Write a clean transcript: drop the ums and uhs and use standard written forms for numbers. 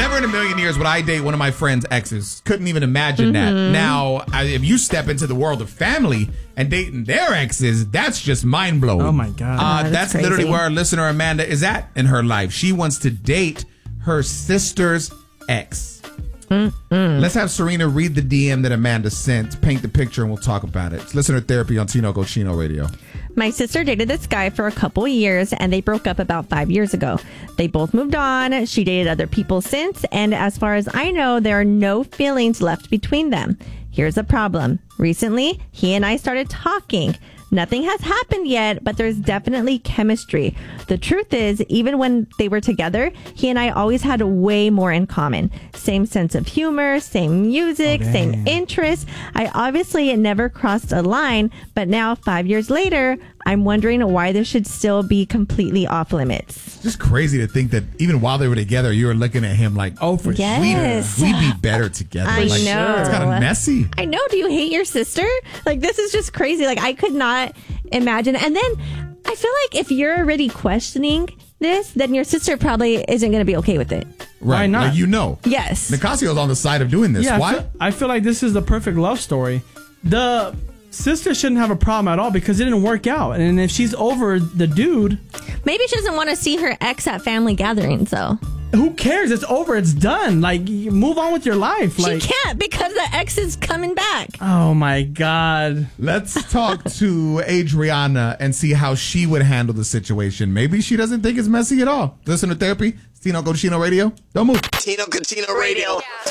Never in a million years would I date one of my friend's exes. Couldn't even imagine that. Now, if you step into the world of family and dating their exes, that's just mind-blowing. Oh, my God. That's crazy. literally where our listener Amanda is at in her life. She wants to date her sister's ex. Let's have Serena read the DM that Amanda sent, paint the picture, and we'll talk about it. It's Listener Therapy on Tino Cochino Radio. My sister dated this guy for a couple years, and they broke up about 5 years ago. They both moved on. She dated other people since, and as far as I know, there are no feelings left between them. Here's the problem. Recently, he and I started talking. Nothing has happened yet, but there's definitely chemistry. The truth is, even when they were together, he and I always had way more in common. Same sense of humor, same music, same interests. I obviously never crossed a line, but now 5 years later, I'm wondering why this should still be completely off limits. It's just crazy to think that even while they were together, you were looking at him like, Oh, for Yes. sure. we'd be better together. I Like, know. It's kind of messy. I know. Do you hate your sister? Like, this is just crazy. Like, I could not imagine. And then I feel like if you're already questioning this, then your sister probably isn't going to be okay with it. Right. Why not? Like, you know. Yes. Nicasio's on the side of doing this. Yeah, Why? I feel like this is the perfect love story. The sister shouldn't have a problem at all because it didn't work out. And if she's over the dude, Maybe she doesn't want to see her ex at family gatherings, though. who cares? It's over. It's done. Like, you move on with your life. Like, She can't because the ex is coming back. oh my God. Let's talk to Adriana and see how she would handle the situation. Maybe she doesn't think it's messy at all. Listener Therapy, Tino Cochino Radio. Don't move. Tino Cochino Radio.